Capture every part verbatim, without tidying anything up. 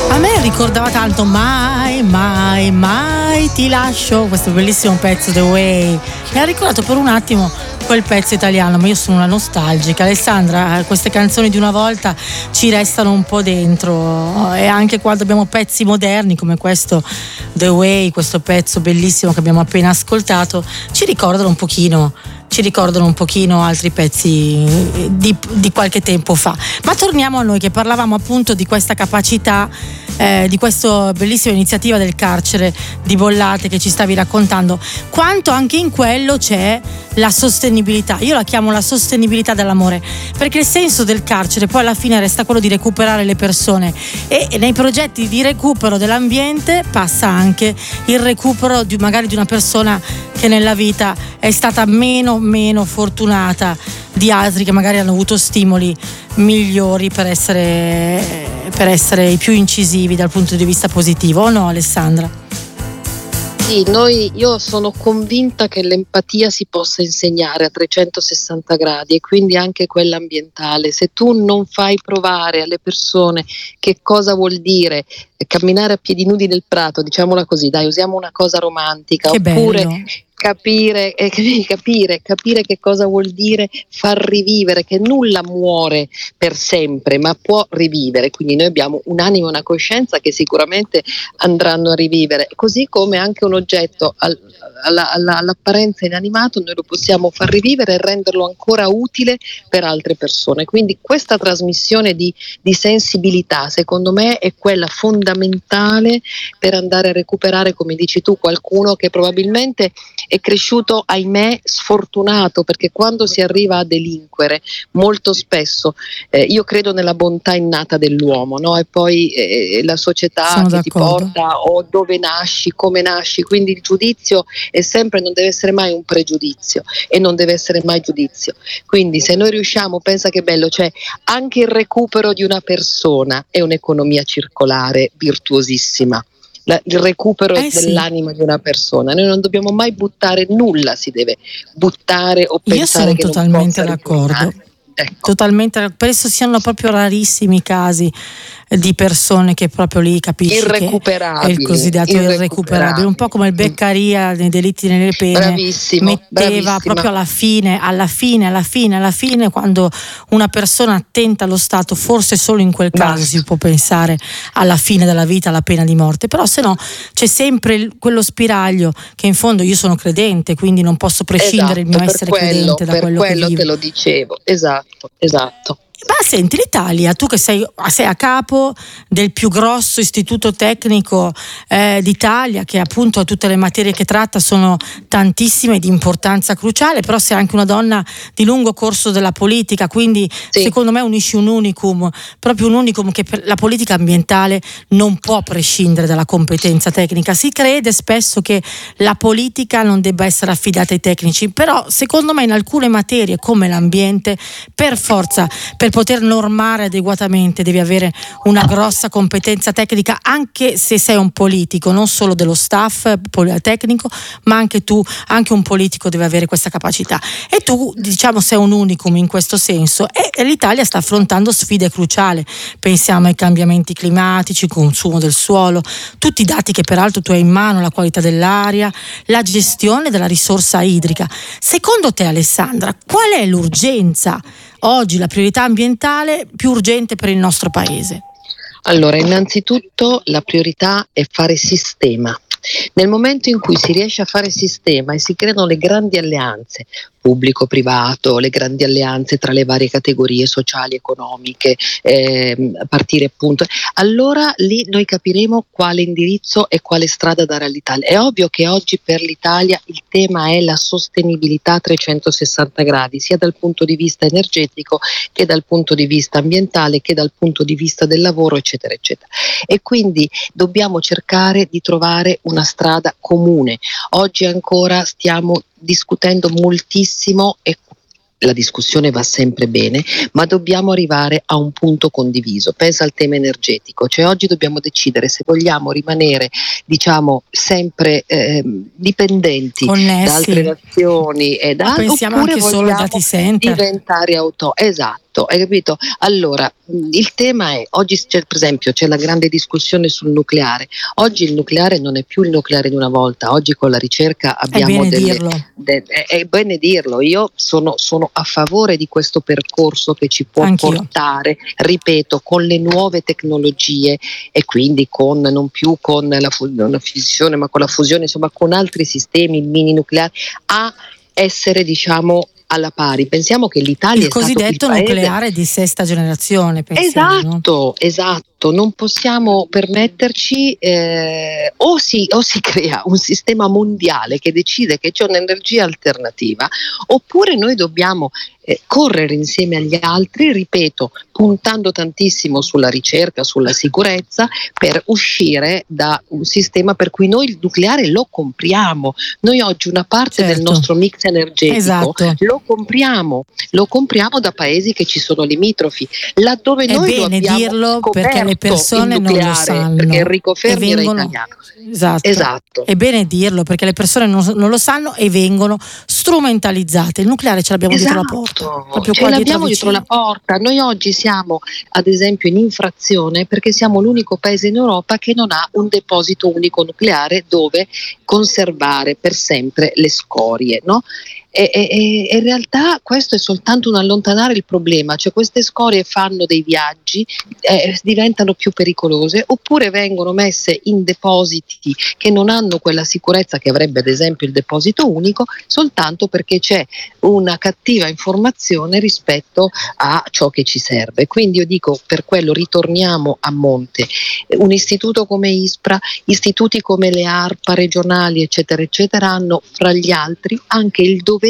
A me ricordava tanto Mai, mai, mai ti lascio, questo bellissimo pezzo The Way. Mi ha ricordato per un attimo quel pezzo italiano, ma io sono una nostalgica. Alessandra, queste canzoni di una volta ci restano un po' dentro, e anche quando abbiamo pezzi moderni come questo The Way, questo pezzo bellissimo che abbiamo appena ascoltato, ci ricordano un pochino ci ricordano un pochino altri pezzi di, di qualche tempo fa. Ma torniamo a noi, che parlavamo appunto di questa capacità, eh, di questa bellissima iniziativa del carcere di Bollate che ci stavi raccontando, quanto anche in quello c'è la sostenibilità. Io la chiamo la sostenibilità dell'amore, perché il senso del carcere poi alla fine resta quello di recuperare le persone, e nei progetti di recupero dell'ambiente passa anche il recupero di, magari di una persona che nella vita è stata meno meno fortunata di altri che magari hanno avuto stimoli migliori per essere per essere i più incisivi dal punto di vista positivo, o no, Alessandra? Sì, noi, io sono convinta che l'empatia si possa insegnare a trecentosessanta gradi, e quindi anche quella ambientale. Se tu non fai provare alle persone che cosa vuol dire camminare a piedi nudi nel prato, diciamola così, dai, usiamo una cosa romantica, che oppure bello. Capire, eh, capire, capire che cosa vuol dire far rivivere, che nulla muore per sempre, ma può rivivere. Quindi noi abbiamo un'anima e una coscienza che sicuramente andranno a rivivere, così come anche un oggetto al, alla, alla, all'apparenza inanimato noi lo possiamo far rivivere e renderlo ancora utile per altre persone. Quindi questa trasmissione di, di sensibilità, secondo me, è quella fondamentale per andare a recuperare, come dici tu, qualcuno che probabilmente è cresciuto, ahimè, sfortunato, perché quando si arriva a delinquere molto spesso, eh, io credo nella bontà innata dell'uomo, no? E poi eh, la società Sono che d'accordo. ti porta, o dove nasci, come nasci, quindi il giudizio è sempre, non deve essere mai un pregiudizio e non deve essere mai giudizio. Quindi se noi riusciamo, pensa che bello, cioè anche il recupero di una persona è un'economia circolare virtuosissima. La, il recupero Eh sì. dell'anima di una persona, noi non dobbiamo mai buttare nulla, si deve buttare o Io pensare sono che totalmente non possa d'accordo. ritornare. Ecco. Totalmente, penso siano proprio rarissimi casi di persone che proprio lì capisci che è il cosiddetto irrecuperabile, irrecuperabile, un po' come il Beccaria nei delitti e nelle pene. Bravissimo, metteva bravissima. proprio alla fine, alla fine, alla fine, alla fine, quando una persona attenta allo Stato, forse solo in quel caso Basta. si può pensare alla fine della vita, alla pena di morte, però se no c'è sempre il, quello spiraglio che in fondo io sono credente, quindi non posso prescindere Esatto, il mio per essere quello, credente da per quello quello che vivo. te lo dicevo, esatto, esatto. Ma senti, l'Italia, tu che sei, sei a capo del più grosso istituto tecnico eh, d'Italia, che appunto tutte le materie che tratta sono tantissime, di importanza cruciale, però sei anche una donna di lungo corso della politica, quindi Sì. secondo me unisci un unicum, proprio un unicum, che per la politica ambientale non può prescindere dalla competenza tecnica. Si crede spesso che la politica non debba essere affidata ai tecnici, però secondo me in alcune materie come l'ambiente, per forza, per poter normare adeguatamente devi avere una grossa competenza tecnica, anche se sei un politico, non solo dello staff tecnico, ma anche tu, anche un politico deve avere questa capacità, e tu diciamo sei un unicum in questo senso, e, e l'Italia sta affrontando sfide cruciali, pensiamo ai cambiamenti climatici, il consumo del suolo, tutti i dati che peraltro tu hai in mano, la qualità dell'aria, la gestione della risorsa idrica. Secondo te, Alessandra, qual è l'urgenza oggi, la priorità ambientale più urgente per il nostro paese? Allora, innanzitutto la priorità è fare sistema. Nel momento in cui si riesce a fare sistema e si creano le grandi alleanze pubblico-privato, le grandi alleanze tra le varie categorie sociali, economiche, eh, a partire appunto, allora lì noi capiremo quale indirizzo e quale strada dare all'Italia. È ovvio che oggi per l'Italia il tema è la sostenibilità a trecentosessanta gradi, sia dal punto di vista energetico che dal punto di vista ambientale che dal punto di vista del lavoro, eccetera eccetera, e quindi dobbiamo cercare di trovare una strada comune. Oggi ancora stiamo discutendo moltissimo e la discussione va sempre bene, ma dobbiamo arrivare a un punto condiviso. Pensa al tema energetico, cioè oggi dobbiamo decidere se vogliamo rimanere, diciamo, sempre eh, dipendenti Connessi da altre nazioni e da pensiamo oppure anche solo ai dati center. diventare auto. Esatto. Esatto, hai capito? Allora, il tema è, oggi c'è, per esempio, c'è la grande discussione sul nucleare. Oggi il nucleare non è più il nucleare di una volta, oggi con la ricerca abbiamo è bene delle... dirlo. De, è, è bene dirlo, io sono, sono a favore di questo percorso che ci può Anch'io. portare, ripeto, con le nuove tecnologie e quindi con non più con la, fu- la fissione, ma con la fusione, insomma con altri sistemi mini nucleari, a essere, diciamo, alla pari. Pensiamo che l'Italia Il è stato cosiddetto il paese... nucleare di sesta generazione, pensiamo, Esatto, no? esatto, non possiamo permetterci eh, o, si, o si crea un sistema mondiale che decide che c'è un'energia alternativa, oppure noi dobbiamo eh, correre insieme agli altri, ripeto, puntando tantissimo sulla ricerca, sulla sicurezza, per uscire da un sistema per cui noi il nucleare lo compriamo. Noi oggi una parte Certo. del nostro mix energetico Esatto. lo compriamo, lo compriamo da paesi che ci sono limitrofi, laddove È noi lo bene abbiamo dirlo perché le scoperto persone il non lo nucleare, sanno. perché Enrico E Fermi vengono- era italiano. Esatto. Esatto. È bene dirlo perché le persone non, non lo sanno e vengono strumentalizzate. Il nucleare ce l'abbiamo dietro la porta. Proprio Ce qua l'abbiamo dietro dietro la porta. Noi oggi siamo, ad esempio, in infrazione perché siamo l'unico paese in Europa che non ha un deposito unico nucleare dove conservare per sempre le scorie, no? E, e, e in realtà questo è soltanto un allontanare il problema, cioè queste scorie fanno dei viaggi, eh, diventano più pericolose, oppure vengono messe in depositi che non hanno quella sicurezza che avrebbe ad esempio il deposito unico, soltanto perché c'è una cattiva informazione rispetto a ciò che ci serve. Quindi io dico, per quello ritorniamo a monte. Un istituto come ISPRA, istituti come le ARPA regionali eccetera eccetera hanno fra gli altri anche il dovere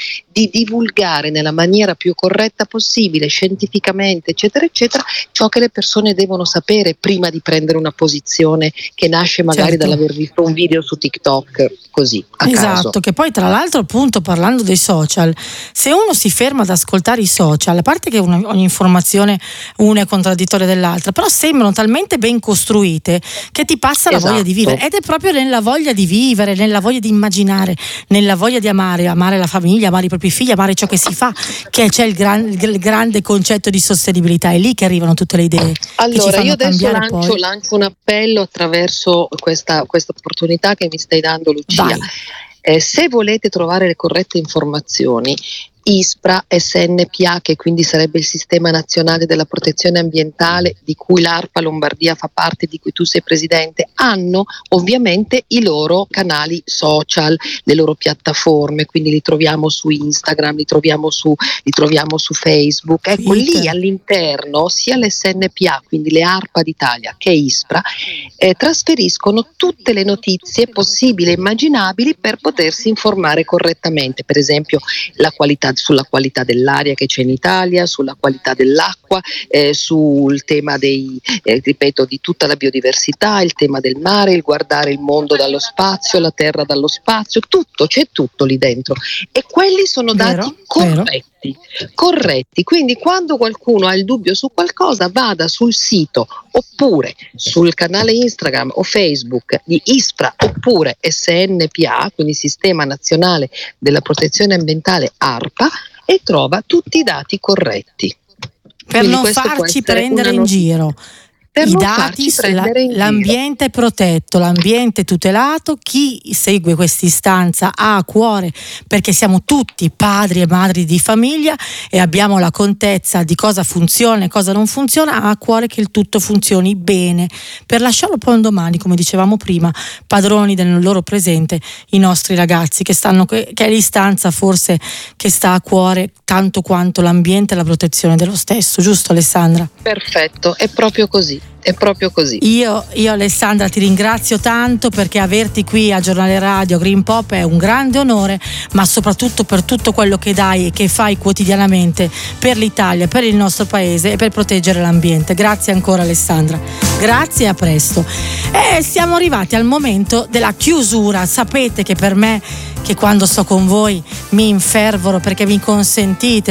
di divulgare nella maniera più corretta possibile, scientificamente eccetera eccetera, ciò che le persone devono sapere prima di prendere una posizione che nasce magari Certo. dall'aver visto un video su TikTok così a Esatto, caso. che poi tra l'altro appunto parlando dei social, se uno si ferma ad ascoltare i social, a parte che una, ogni informazione una è contraddittoria dell'altra, però sembrano talmente ben costruite che ti passa la Esatto. voglia di vivere, ed è proprio nella voglia di vivere, nella voglia di immaginare, nella voglia di amare, amare la famiglia, amare i propri figli, amare ciò che si fa, che c'è il, gran, il grande concetto di sostenibilità, è lì che arrivano tutte le idee. Allora, io adesso cambiare lancio, poi. lancio un appello attraverso questa, questa opportunità che mi stai dando, Lucia. Vai. Eh, se volete trovare le corrette informazioni, ISPRA, S N P A, che quindi sarebbe il Sistema Nazionale della Protezione Ambientale, di cui l'ARPA Lombardia fa parte, di cui tu sei presidente, hanno ovviamente i loro canali social, le loro piattaforme, quindi li troviamo su Instagram, li troviamo su, li troviamo su Facebook. Ecco, Twitter. lì all'interno sia l'S N P A, quindi le ARPA d'Italia, che ISPRA, eh, trasferiscono tutte le notizie possibili e immaginabili per potersi informare correttamente, per esempio la qualità sulla qualità dell'aria che c'è in Italia, sulla qualità dell'acqua, eh, sul tema dei, eh, ripeto, di tutta la biodiversità, il tema del mare, il guardare il mondo dallo spazio, la terra dallo spazio, tutto, c'è tutto lì dentro. E quelli sono dati Vero, corretti, corretti. Quindi quando qualcuno ha il dubbio su qualcosa, vada sul sito oppure sul canale Instagram o Facebook di ISPRA oppure S N P A, quindi Sistema Nazionale della Protezione Ambientale ARPA, e trova tutti i dati corretti. Per Quindi non questo può farci essere prendere una in notizia. giro. Per I non dati, farci la- prendere in giro. l'ambiente è protetto, l'ambiente è tutelato, chi segue questa istanza ha a cuore, perché siamo tutti padri e madri di famiglia e abbiamo la contezza di cosa funziona e cosa non funziona, ha a cuore che il tutto funzioni bene, per lasciarlo poi un domani, come dicevamo prima, padroni del loro presente, i nostri ragazzi che stanno, che è l'istanza forse che sta a cuore tanto quanto l'ambiente e la protezione dello stesso, giusto Alessandra? Perfetto, è proprio così, è proprio così. Io, io Alessandra ti ringrazio tanto, perché averti qui a Giornale Radio Green Pop è un grande onore, ma soprattutto per tutto quello che dai e che fai quotidianamente per l'Italia, per il nostro paese e per proteggere l'ambiente. Grazie ancora Alessandra, grazie e a presto. E siamo arrivati al momento della chiusura. Sapete che per me, che quando sto con voi mi infervoro perché mi consentite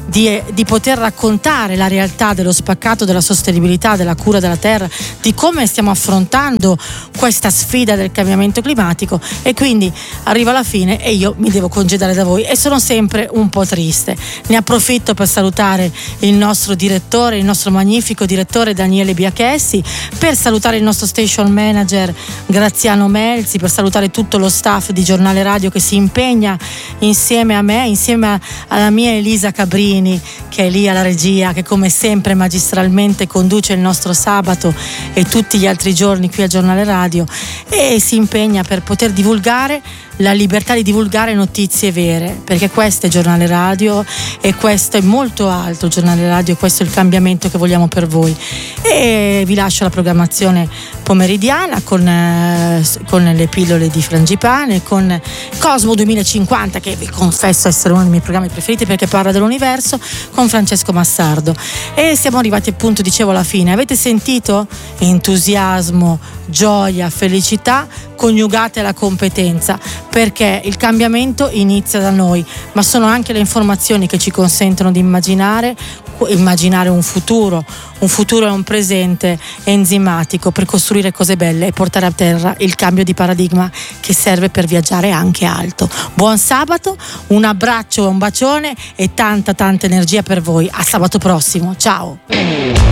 di, di poter raccontare la realtà dello spaccato, della sostenibilità, della cura della terra, di come stiamo affrontando questa sfida del cambiamento climatico, e quindi arriva alla fine e io mi devo congedare da voi e sono sempre un po' triste. Ne approfitto per salutare il nostro direttore, il nostro magnifico direttore Daniele Biachessi, per salutare il nostro station manager Graziano Melzi, per salutare tutto lo staff di Giornale Radio che si impegna insieme a me, insieme alla mia Elisa Cabrini che è lì alla regia, che come sempre magistralmente conduce il nostro sabato e tutti gli altri giorni qui a Giornale Radio, e si impegna per poter divulgare la libertà di divulgare notizie vere, perché questo è Giornale Radio e questo è molto altro. Giornale Radio, questo è il cambiamento che vogliamo per voi. E vi lascio la programmazione pomeridiana con, eh, con le pillole di Frangipane, con Cosmo duemilacinquanta, che vi confesso essere uno dei miei programmi preferiti perché parla dell'universo, con Francesco Massardo. E siamo arrivati appunto, dicevo, alla fine. Avete sentito? Entusiasmo, gioia, felicità coniugate alla competenza, perché il cambiamento inizia da noi, ma sono anche le informazioni che ci consentono di immaginare immaginare un futuro, un futuro e un presente enzimatico per costruire cose belle e portare a terra il cambio di paradigma che serve per viaggiare anche alto. Buon sabato, un abbraccio, un bacione e tanta tanta energia per voi. A sabato prossimo, ciao.